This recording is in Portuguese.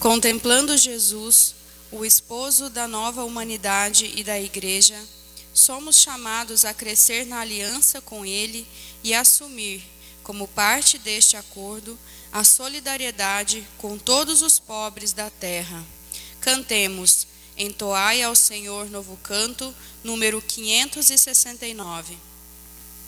Contemplando Jesus, o esposo da nova humanidade e da Igreja, somos chamados a crescer na aliança com Ele e assumir, como parte deste acordo, a solidariedade com todos os pobres da terra. Cantemos, entoai ao Senhor novo canto, número 569.